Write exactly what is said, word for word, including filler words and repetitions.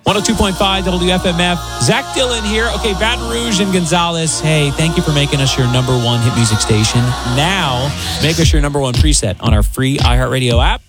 one oh two point five W F M F. Zach Dillon here. Okay, Baton Rouge and Gonzales. Hey, thank you for making us your number one hit music station. Now, make us your number one preset on our free iHeartRadio app.